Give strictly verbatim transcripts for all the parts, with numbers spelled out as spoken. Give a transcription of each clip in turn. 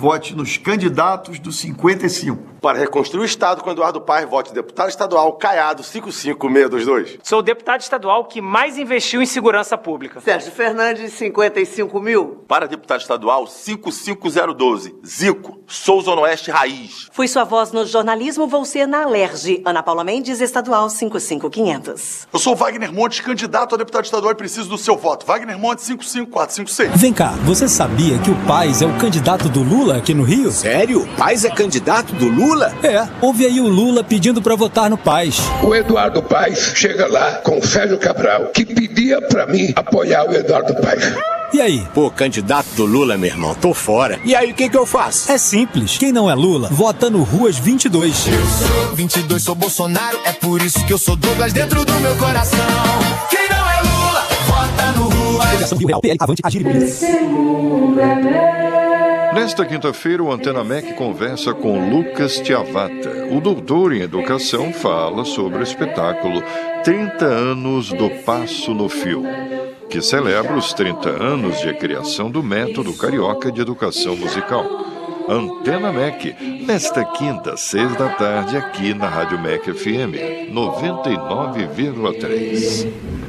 vote nos candidatos do cinquenta e cinco. Para reconstruir o Estado com Eduardo Paes, vote deputado estadual Caiado cinco cinco seis dois dois. Sou o deputado estadual que mais investiu em segurança pública. Sérgio Fernandes, cinquenta e cinco mil. Para deputado estadual cinco cinco zero um dois. Zico, sou Zona Oeste Raiz. Fui sua voz no jornalismo, vou ser na Alerj. Ana Paula Mendes, estadual cinco cinco quinhentos. Eu sou Wagner Montes, candidato a deputado estadual e preciso do seu voto. Wagner Montes, cinco cinco quatro cinco seis. Vem cá, você sabia que o Paes é o candidato do Lula aqui no Rio? Sério? Paes é candidato do Lula? É, houve aí o Lula pedindo pra votar no Paes. O Eduardo Paes chega lá com o Sérgio Cabral, que pedia pra mim apoiar o Eduardo Paes. E aí? Pô, candidato do Lula, meu irmão, tô fora. E aí, o que que eu faço? É simples. Quem não é Lula, vota no Ruas vinte e dois. Eu sou vinte e dois, sou Bolsonaro, é por isso que eu sou Douglas dentro do meu coração. Quem não é Lula, vota no Ruas. Federação Rio Real, P L, Avante, Agir e Esse mundo é meu. Nesta quinta-feira, o Antena M E C conversa com Lucas Tiavata. O doutor em educação fala sobre o espetáculo trinta anos do Passo no Fio, que celebra os trinta anos de criação do método carioca de educação musical. Antena M E C, nesta quinta, seis da tarde, aqui na Rádio M E C F M, noventa e nove vírgula três.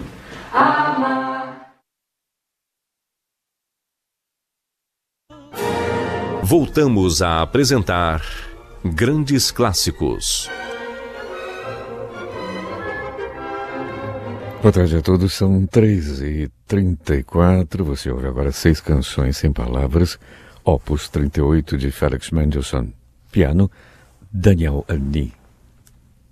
Voltamos a apresentar Grandes Clássicos. Boa tarde a todos, são três e trinta e quatro. Você ouve agora seis canções sem palavras. Opus trinta e oito de Felix Mendelssohn. Piano, Daniel Ani.